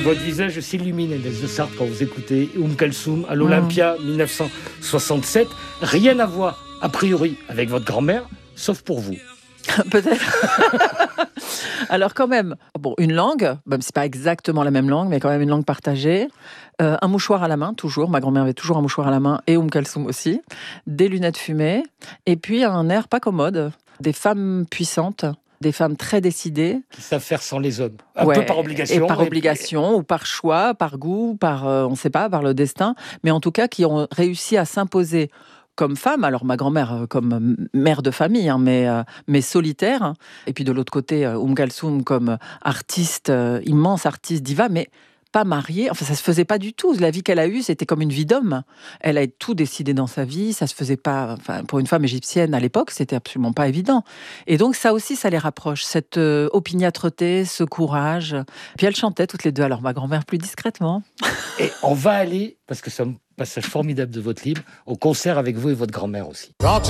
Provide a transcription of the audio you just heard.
Votre visage s'illumine, Agnès de Sarthe, quand vous écoutez Kalsoum à l'Olympia 1967. Rien à voir, a priori, avec votre grand-mère, sauf pour vous. Peut-être. Alors quand même, une langue, même si c'est pas exactement la même langue, mais quand même une langue partagée. Un mouchoir à la main, toujours. Ma grand-mère avait toujours un mouchoir à la main et Kalsoum aussi. Des lunettes fumées. Et puis un air pas commode. Des femmes puissantes. Des femmes très décidées. Qui savent faire sans les hommes. Un peu par obligation. Et par obligation, ou par choix, par goût, on ne sait pas, par le destin. Mais en tout cas, qui ont réussi à s'imposer comme femme. Alors ma grand-mère comme mère de famille, mais solitaire. Et puis de l'autre côté, Kalsoum comme artiste, immense artiste diva, mais pas mariée. Enfin, ça se faisait pas du tout. La vie qu'elle a eue, c'était comme une vie d'homme. Elle a tout décidé dans sa vie. Ça se faisait pas. Enfin, pour une femme égyptienne à l'époque, c'était absolument pas évident. Et donc ça aussi, ça les rapproche. Cette opiniâtreté, ce courage. Puis elles chantaient toutes les deux. Alors ma grand-mère plus discrètement. Et on va aller, parce que c'est un passage formidable de votre livre, au concert avec vous et votre grand-mère aussi.